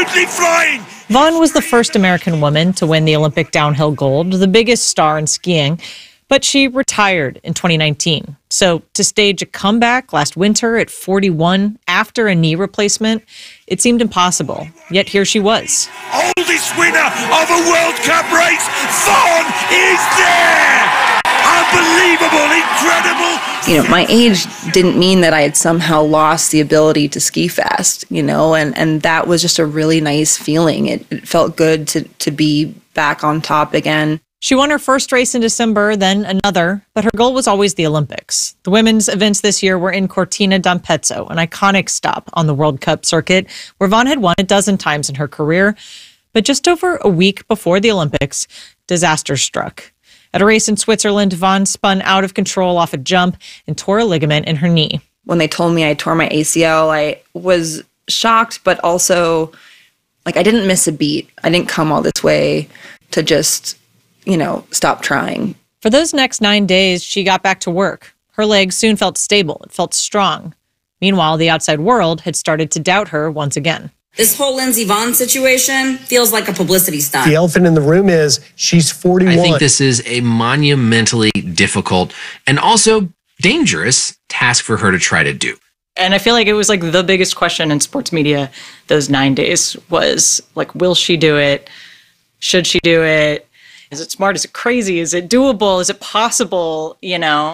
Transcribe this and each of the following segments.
deadly flying. Vaughn was the first American woman to win the Olympic downhill gold, the biggest star in skiing, but she retired in 2019. So to stage a comeback last winter at 41 after a knee replacement, it seemed impossible. Yet here she was. Oldest winner of a World Cup race, Vaughn is there! Unbelievable, incredible. You know, my age didn't mean that I had somehow lost the ability to ski fast, you know, and that was just a really nice feeling. It felt good to be back on top again. She won her first race in December, then another, but her goal was always the Olympics. The women's events this year were in Cortina d'Ampezzo, an iconic stop on the World Cup circuit, where Vaughn had won a dozen times in her career. But just over a week before the Olympics, disaster struck. At a race in Switzerland, Vaughn spun out of control off a jump and tore a ligament in her knee. When they told me I tore my ACL, I was shocked, but also, like, I didn't miss a beat. I didn't come all this way to just, you know, stop trying. For those next 9 days, she got back to work. Her leg soon felt stable. It felt strong. Meanwhile, the outside world had started to doubt her once again. This whole Lindsey Vonn situation feels like a publicity stunt. The elephant in the room is she's 41. I think this is a monumentally difficult and also dangerous task for her to try to do. And I feel like it was like the biggest question in sports media those 9 days was like, will she do it? Should she do it? Is it smart? Is it crazy? Is it doable? Is it possible? You know?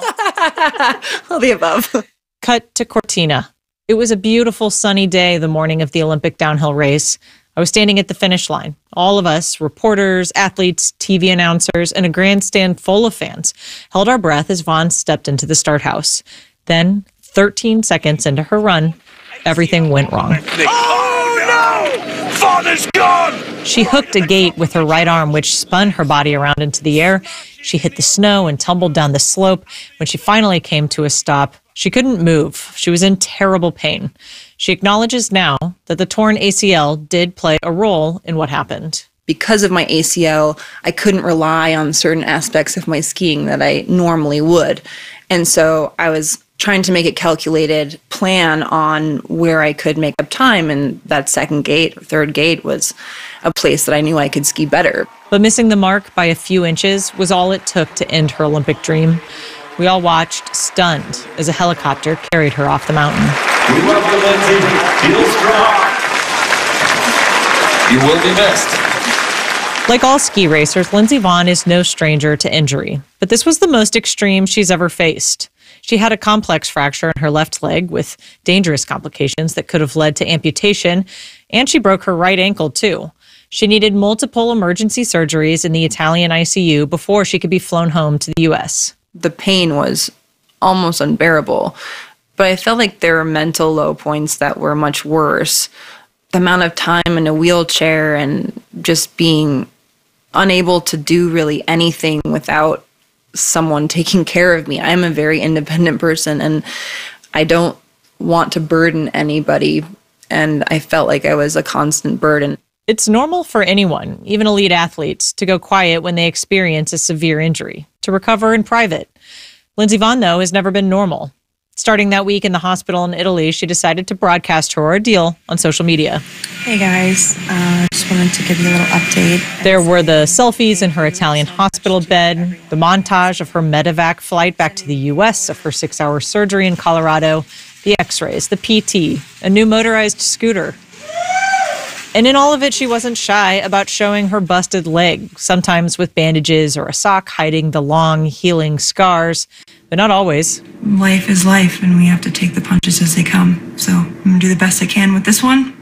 All the above. Cut to Cortina. It was a beautiful sunny day the morning of the Olympic downhill race. I was standing at the finish line. All of us, reporters, athletes, TV announcers, and a grandstand full of fans, held our breath as Vaughn stepped into the start house. Then, 13 seconds into her run, everything went wrong. Oh no! Vaughn is gone! She hooked a gate with her right arm, which spun her body around into the air. She hit the snow and tumbled down the slope. When she finally came to a stop, she couldn't move. She was in terrible pain. She acknowledges now that the torn ACL did play a role in what happened. Because of my ACL, I couldn't rely on certain aspects of my skiing that I normally would. And so I was trying to make a calculated plan on where I could make up time, and that second gate or third gate was a place that I knew I could ski better. But missing the mark by a few inches was all it took to end her Olympic dream. We all watched, stunned, as a helicopter carried her off the mountain. We welcome Lindsey. Feel strong. You will be missed. Like all ski racers, Lindsey Vonn is no stranger to injury. But this was the most extreme she's ever faced. She had a complex fracture in her left leg with dangerous complications that could have led to amputation, and she broke her right ankle, too. She needed multiple emergency surgeries in the Italian ICU before she could be flown home to the U.S. The pain was almost unbearable, but I felt like there were mental low points that were much worse. The amount of time in a wheelchair and just being unable to do really anything without someone taking care of me. I'm a very independent person, and I don't want to burden anybody, and I felt like I was a constant burden. It's normal for anyone, even elite athletes, to go quiet when they experience a severe injury, to recover in private. Lindsey Vonn, though, has never been normal. Starting that week in the hospital in Italy, she decided to broadcast her ordeal on social media. Hey guys, just wanted to give you a little update. There were the selfies in her Italian hospital bed, the montage of her medevac flight back to the U.S., of her 6-hour surgery in Colorado, the x-rays, the PT, a new motorized scooter. And in all of it, she wasn't shy about showing her busted leg, sometimes with bandages or a sock hiding the long, healing scars, but not always. Life is life, and we have to take the punches as they come. So I'm going to do the best I can with this one.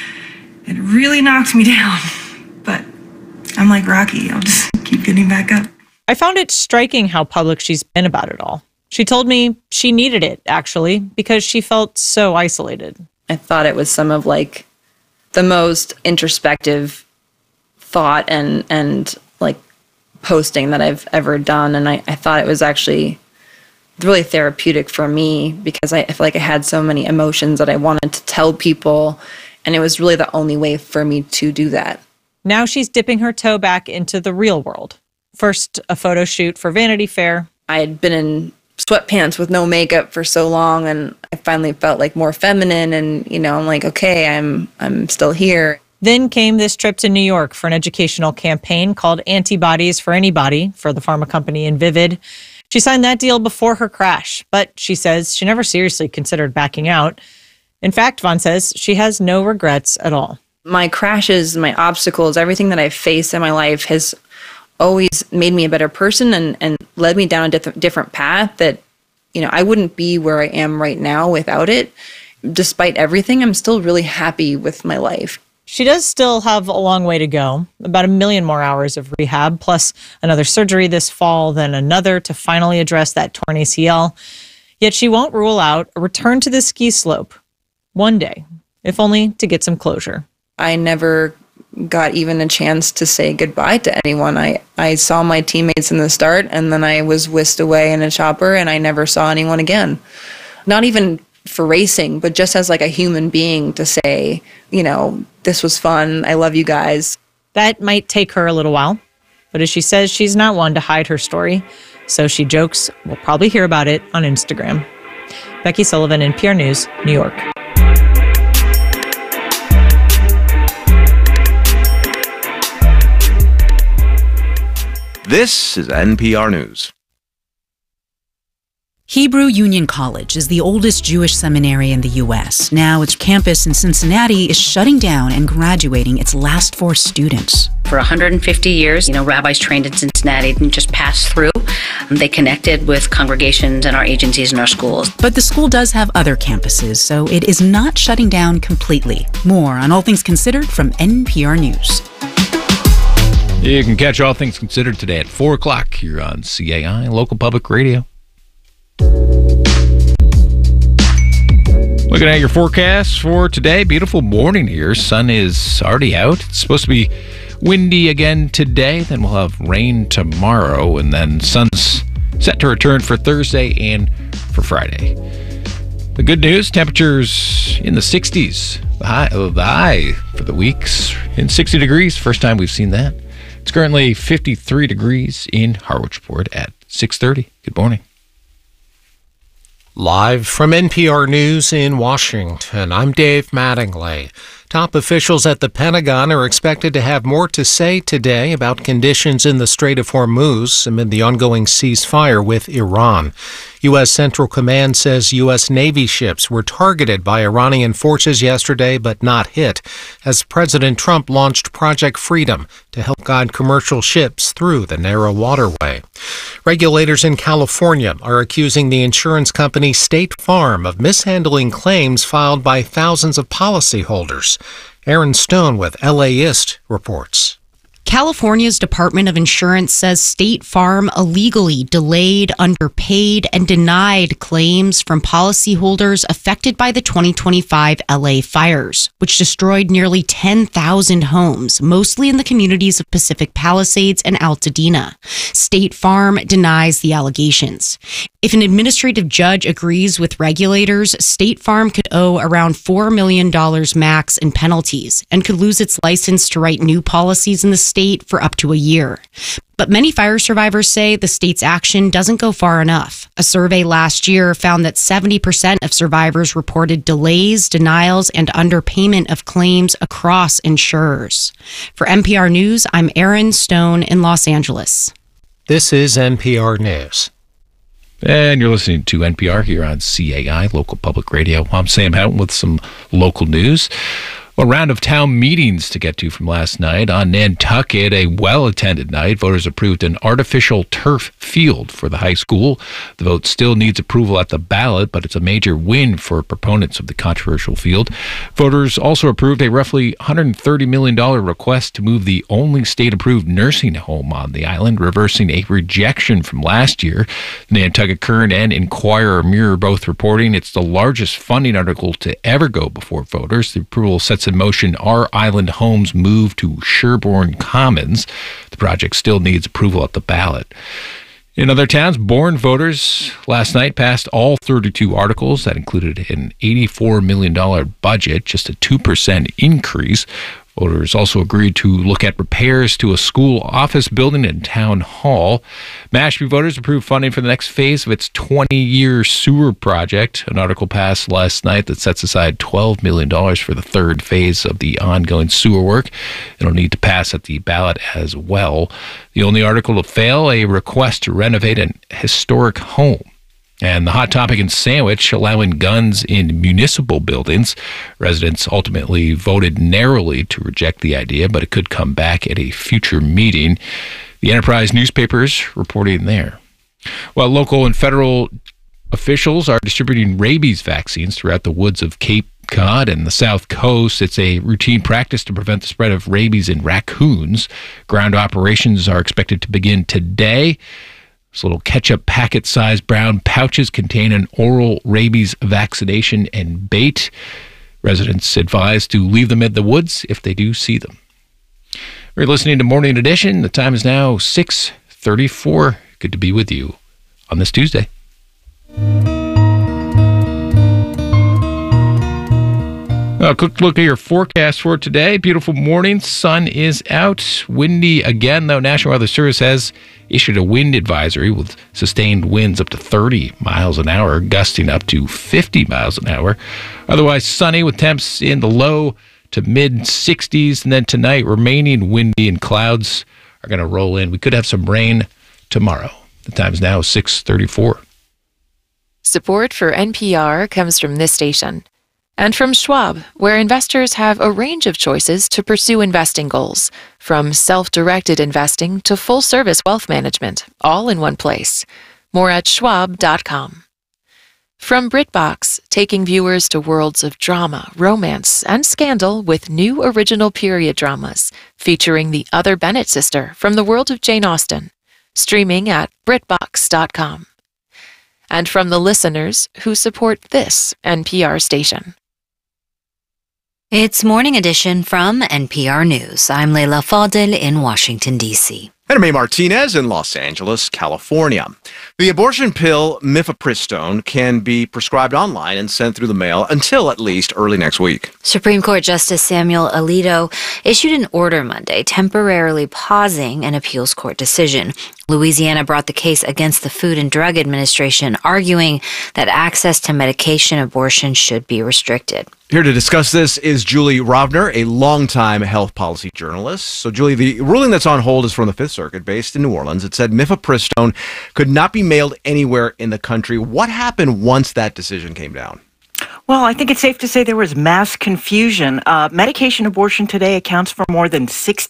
It really knocked me down, but I'm like Rocky. I'll just keep getting back up. I found it striking how public she's been about it all. She told me she needed it, actually, because she felt so isolated. I thought it was some of like the most introspective thought and like posting that I've ever done. And I thought it was actually really therapeutic for me because I feel like I had so many emotions that I wanted to tell people. And it was really the only way for me to do that. Now she's dipping her toe back into the real world. First, a photo shoot for Vanity Fair. I had been in sweatpants with no makeup for so long, and I finally felt like more feminine, and you know, I'm like, okay, I'm still here. Then came this trip to New York for an educational campaign called Antibodies for Anybody for the pharma company Invivyd. She signed that deal before her crash, but she says she never seriously considered backing out. In fact, Vaughn says she has no regrets at all. My crashes, my obstacles, everything that I've faced in my life has always made me a better person and led me down a different path that, I wouldn't be where I am right now without it. Despite everything, I'm still really happy with my life. She does still have a long way to go, about 1 million more hours of rehab, plus another surgery this fall, then another to finally address that torn ACL. Yet she won't rule out a return to the ski slope one day, if only to get some closure. I never got even a chance to say goodbye to anyone. I saw my teammates in the start, and then I was whisked away in a chopper, and I never saw anyone again. Not even for racing, but just as like a human being to say, this was fun. I love you guys. That might take her a little while, but as she says, she's not one to hide her story. So she jokes we'll probably hear about it on Instagram. Becky Sullivan, NPR News, New York. This is NPR News. Hebrew Union College is the oldest Jewish seminary in the U.S. Now its campus in Cincinnati is shutting down and graduating its last 4 students. For 150 years, rabbis trained in Cincinnati didn't just pass through. They connected with congregations and our agencies and our schools. But the school does have other campuses, so it is not shutting down completely. More on All Things Considered from NPR News. You can catch All Things Considered today at 4 o'clock here on CAI, local public radio. Looking at your forecast for today, beautiful morning here. Sun is already out. It's supposed to be windy again today. Then we'll have rain tomorrow, and then sun's set to return for Thursday and for Friday. The good news, temperatures in the 60s. The high for the week's in 60 degrees. First time we've seen that. It's currently 53 degrees in Harwichport at 6:30. Good morning. Live from NPR News in Washington, I'm Dave Mattingly. Top officials at the Pentagon are expected to have more to say today about conditions in the Strait of Hormuz amid the ongoing ceasefire with Iran. U.S. Central Command says U.S. Navy ships were targeted by Iranian forces yesterday but not hit, as President Trump launched Project Freedom to help guide commercial ships through the narrow waterway. Regulators in California are accusing the insurance company State Farm of mishandling claims filed by thousands of policyholders. Aaron Stone with LAist reports. California's Department of Insurance says State Farm illegally delayed, underpaid, and denied claims from policyholders affected by the 2025 LA fires, which destroyed nearly 10,000 homes, mostly in the communities of Pacific Palisades and Altadena. State Farm denies the allegations. If an administrative judge agrees with regulators, State Farm could owe around $4 million max in penalties and could lose its license to write new policies in the state for up to a year. But many fire survivors say the state's action doesn't go far enough. A survey last year found that 70% of survivors reported delays, denials, and underpayment of claims across insurers. For NPR News, I'm Aaron Stone in Los Angeles. This is NPR News. And you're listening to NPR here on CAI, local public radio. I'm Sam Houghton with some local news. A round of town meetings to get to from last night. On Nantucket, a well-attended night. Voters approved an artificial turf field for the high school. The vote still needs approval at the ballot, but it's a major win for proponents of the controversial field. Voters also approved a roughly $130 million request to move the only state-approved nursing home on the island, reversing a rejection from last year. The Nantucket Current and Inquirer Mirror both reporting it's the largest funding article to ever go before voters. The approval sets in motion Our Island Homes move to Sherbourne Commons. The project still needs approval at the ballot. In other towns, Bourne voters last night passed all 32 articles that included an $84 million budget, just a 2% increase Voters also agreed to look at repairs to a school office building and town hall. Mashpee voters approved funding for the next phase of its 20-year sewer project. An article passed last night that sets aside $12 million for the third phase of the ongoing sewer work. It'll need to pass at the ballot as well. The only article to fail, a request to renovate an historic home. And the hot topic in Sandwich, allowing guns in municipal buildings. Residents ultimately voted narrowly to reject the idea, but it could come back at a future meeting. The Enterprise newspapers reporting there. Well, local and federal officials are distributing rabies vaccines throughout the woods of Cape Cod and the South Coast. It's a routine practice to prevent the spread of rabies in raccoons. Ground operations are expected to begin today. These little ketchup packet-sized brown pouches contain an oral rabies vaccination and bait. Residents advised to leave them in the woods if they do see them. We're listening to Morning Edition. The time is now 6:34. Good to be with you on this Tuesday. A quick look at your forecast for today. Beautiful morning. Sun is out. Windy again, though. National Weather Service has issued a wind advisory with sustained winds up to 30 miles an hour, gusting up to 50 miles an hour. Otherwise sunny with temps in the low to mid 60s. And then tonight, remaining windy and clouds are going to roll in. We could have some rain tomorrow. The time is now 6:34. Support for NPR comes from this station. And from Schwab, where investors have a range of choices to pursue investing goals, from self-directed investing to full-service wealth management, all in one place. More at schwab.com. From BritBox, taking viewers to worlds of drama, romance, and scandal with new original period dramas, featuring the other Bennett sister from the world of Jane Austen. Streaming at BritBox.com. And from the listeners who support this NPR station. It's Morning Edition from NPR News. I'm Leila Fadel in Washington, D.C. And May Martinez in Los Angeles, California. The abortion pill mifepristone can be prescribed online and sent through the mail until at least early next week. Supreme Court Justice Samuel Alito issued an order Monday temporarily pausing an appeals court decision. Louisiana brought the case against the Food and Drug Administration, arguing that access to medication abortion should be restricted. Here to discuss this is Julie Rovner, a longtime health policy journalist. So, Julie, the ruling that's on hold is from the Fifth Circuit, based in New Orleans. It said mifepristone could not be mailed anywhere in the country. What happened once that decision came down? Well, I think it's safe to say there was mass confusion. Medication abortion today accounts for more than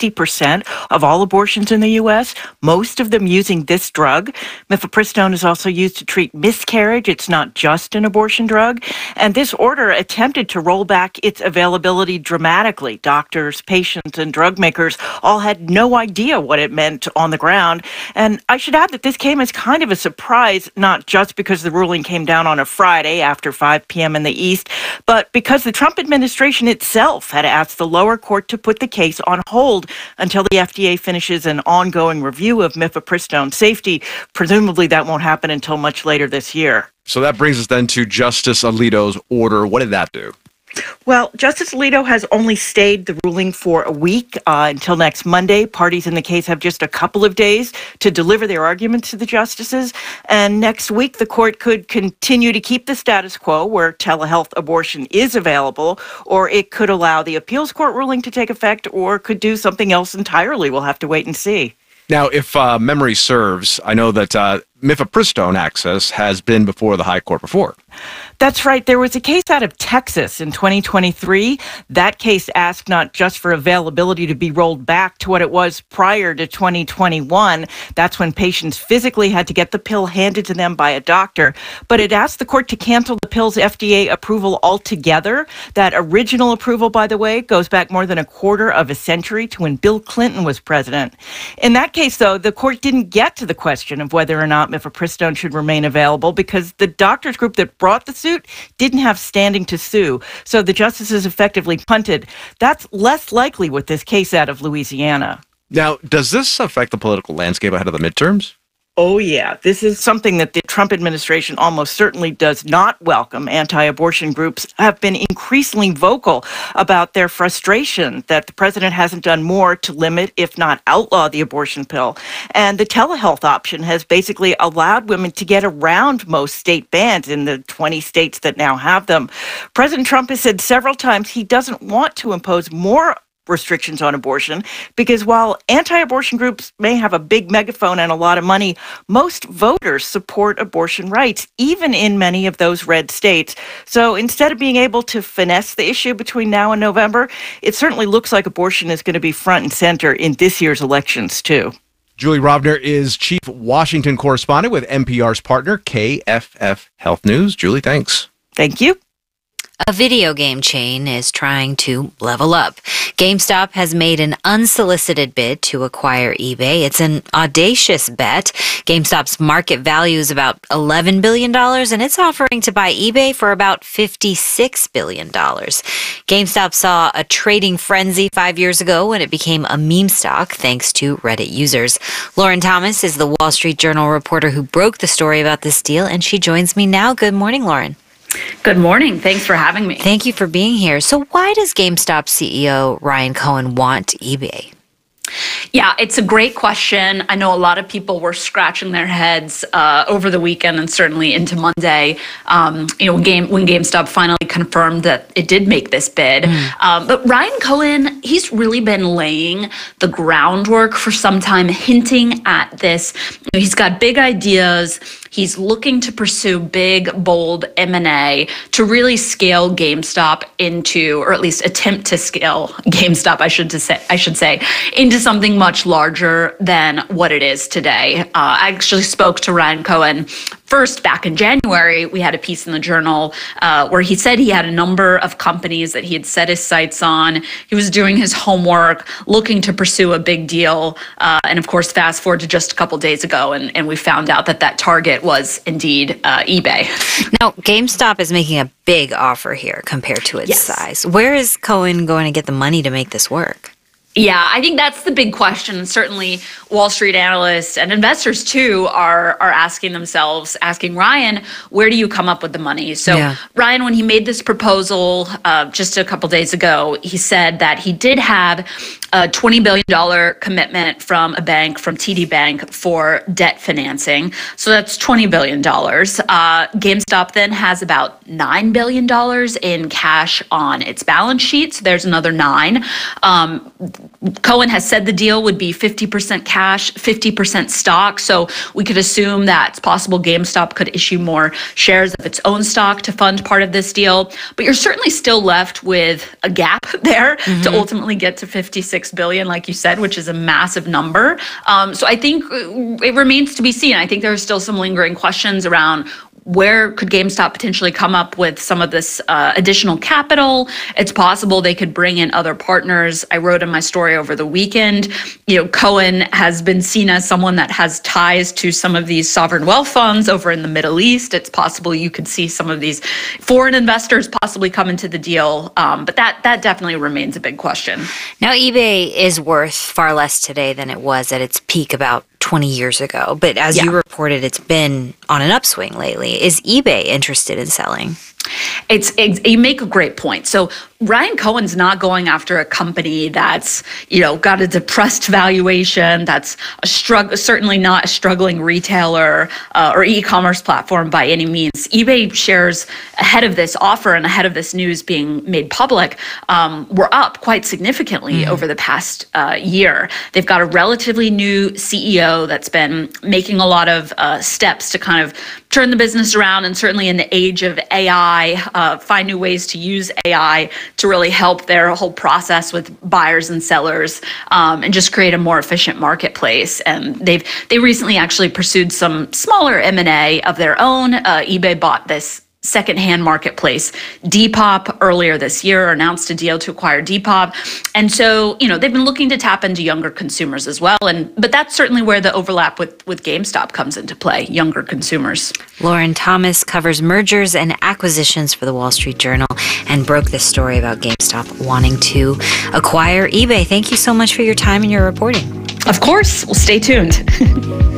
60% of all abortions in the U.S., most of them using this drug. Mifepristone is also used to treat miscarriage. It's not just an abortion drug. And this order attempted to roll back its availability dramatically. Doctors, patients, and drug makers all had no idea what it meant on the ground. And I should add that this came as kind of a surprise, not just because the ruling came down on a Friday after 5 p.m. in the East, but because the Trump administration itself had asked the lower court to put the case on hold until the FDA finishes an ongoing review of mifepristone safety. Presumably that won't happen until much later this year. So that brings us then to Justice Alito's order. What did that do? Well, Justice Alito has only stayed the ruling for a week until next Monday. Parties in the case have just a couple of days to deliver their arguments to the justices. And next week, the court could continue to keep the status quo where telehealth abortion is available, or it could allow the appeals court ruling to take effect, or could do something else entirely. We'll have to wait and see. Now, if memory serves, I know that mifepristone access has been before the high court before. That's right. There was a case out of Texas in 2023. That case asked not just for availability to be rolled back to what it was prior to 2021. That's when patients physically had to get the pill handed to them by a doctor. But it asked the court to cancel the pill's FDA approval altogether. That original approval, by the way, goes back more than a quarter of a century to when Bill Clinton was president. In that case, though, the court didn't get to the question of whether or not mifepristone should remain available because the doctors group that brought the suit didn't have standing to sue. So the justices effectively punted. That's less likely with this case out of Louisiana. Now, does this affect the political landscape ahead of the midterms? Oh, yeah. This is something that the Trump administration almost certainly does not welcome. Anti-abortion groups have been increasingly vocal about their frustration that the president hasn't done more to limit, if not outlaw, the abortion pill. And the telehealth option has basically allowed women to get around most state bans in the 20 states that now have them. President Trump has said several times he doesn't want to impose more restrictions on abortion because while anti-abortion groups may have a big megaphone and a lot of money, most voters support abortion rights, even in many of those red states. So instead of being able to finesse the issue between now and November, it certainly looks like abortion is going to be front and center in this year's elections, too. Julie Rovner is chief Washington correspondent with NPR's partner, KFF Health News. Julie, thanks. Thank you. A video game chain is trying to level up. GameStop has made an unsolicited bid to acquire eBay. It's an audacious bet. GameStop's market value is about $11 billion, and it's offering to buy eBay for about $56 billion. GameStop saw a trading frenzy 5 years ago when it became a meme stock thanks to Reddit users. Lauren Thomas is the Wall Street Journal reporter who broke the story about this deal, and she joins me now. Good morning, Lauren. Good morning. Thanks for having me. Thank you for being here. So why does GameStop CEO Ryan Cohen want eBay? Yeah, it's a great question. I know a lot of people were scratching their heads over the weekend and certainly into Monday, when GameStop finally confirmed that it did make this bid. But Ryan Cohen, he's really been laying the groundwork for some time, hinting at this. He's got big ideas. He's looking to pursue big, bold M&A to really scale GameStop into, or at least attempt to scale GameStop, I should say, into something much larger than what it is today. I actually spoke to Ryan Cohen first back in January. We had a piece in the Journal where he said he had a number of companies that he had set his sights on. He was doing his homework, looking to pursue a big deal. And of course, fast forward to just a couple days ago, and we found out that target was indeed eBay. Now, GameStop is making a big offer here compared to its size. Where is Cohen going to get the money to make this work? Yeah, I think that's the big question. Certainly, Wall Street analysts and investors, too, are asking Ryan, where do you come up with the money? So Ryan, when he made this proposal just a couple days ago, he said that he did have a $20 billion commitment from a bank, from TD Bank, for debt financing. So that's $20 billion. GameStop then has about $9 billion in cash on its balance sheet. So there's another $9. Cohen has said the deal would be 50% cash, 50% stock. So we could assume that it's possible GameStop could issue more shares of its own stock to fund part of this deal. But you're certainly still left with a gap there to ultimately get to $56 billion, like you said, which is a massive number. So I think it remains to be seen. I think there are still some lingering questions around where could GameStop potentially come up with some of this additional capital? It's possible they could bring in other partners. I wrote in my story over the weekend, Cohen has been seen as someone that has ties to some of these sovereign wealth funds over in the Middle East. It's possible you could see some of these foreign investors possibly come into the deal. But that definitely remains a big question. Now, eBay is worth far less today than it was at its peak about 20 years ago. But as you reported, it's been on an upswing lately. Is eBay interested in selling? You make a great point. So Ryan Cohen's not going after a company that's, got a depressed valuation, that's certainly not a struggling retailer or e-commerce platform by any means. eBay shares ahead of this offer and ahead of this news being made public were up quite significantly over the past year. They've got a relatively new CEO that's been making a lot of steps to kind of turn the business around, and certainly in the age of AI, find new ways to use AI to really help their whole process with buyers and sellers, and just create a more efficient marketplace. And they recently actually pursued some smaller M&A of their own. eBay bought this secondhand marketplace Depop earlier this year, announced a deal to acquire Depop. And so, they've been looking to tap into younger consumers as well. But that's certainly where the overlap with GameStop comes into play, younger consumers. Lauren Thomas covers mergers and acquisitions for the Wall Street Journal and broke this story about GameStop wanting to acquire eBay. Thank you so much for your time and your reporting. Of course. Well, stay tuned.